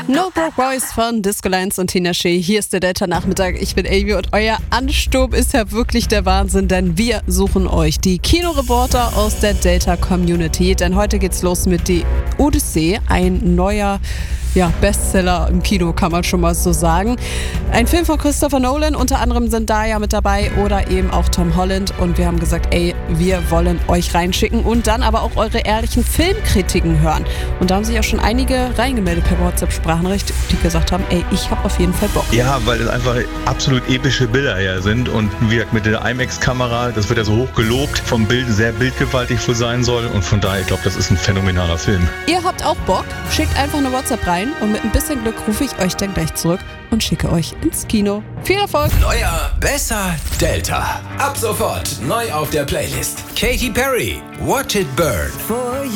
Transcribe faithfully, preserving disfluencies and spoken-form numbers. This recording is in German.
No Broke Boys von Disco Lines und Tina Shea. Hier ist der Delta-Nachmittag. Ich bin Amy und euer Ansturm ist ja wirklich der Wahnsinn, denn wir suchen euch die Kinoreporter aus der Delta-Community. Denn heute geht's los mit Die Odyssee, ein neuer ja, Bestseller im Kino, kann man schon mal so sagen. Ein Film von Christopher Nolan, unter anderem sind da ja mit dabei oder eben auch Tom Holland. Und wir haben gesagt, ey, wir wollen euch reinschicken und dann aber auch eure ehrlichen Filmkritiken hören. Und da haben sich auch schon einige reingemeldet per WhatsApp-Sprachnachricht, die gesagt haben, ey, ich habe auf jeden Fall Bock. Ja, weil es einfach absolut epische Bilder ja sind und wie gesagt, mit der IMAX-Kamera, das wird ja so hoch gelobt, vom Bild sehr bildgewaltig wohl sein soll und von daher, ich glaube, das ist ein phänomenaler Film. Ihr habt auch Bock? Schickt einfach eine WhatsApp rein und mit ein bisschen Glück rufe ich euch dann gleich zurück und schicke euch ins Kino. Viel Erfolg! Neuer, besser, Delta. Ab sofort neu auf der Playlist. Katy Perry, Watch It Burn.